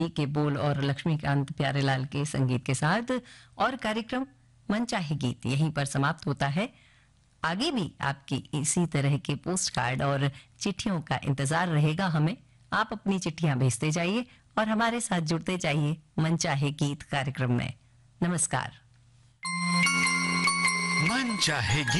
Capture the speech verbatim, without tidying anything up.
के बोल और लक्ष्मीकांत प्यारेलाल के संगीत के साथ और कार्यक्रम मन चाहे गीत यहीं पर समाप्त होता है। आगे भी आपकी इसी तरह के पोस्ट कार्ड और चिट्ठियों का इंतजार रहेगा हमें। आप अपनी चिट्ठियां भेजते जाइए और हमारे साथ जुड़ते जाइए मन चाहे गीत कार्यक्रम में। नमस्कार। मन चाहे गीत।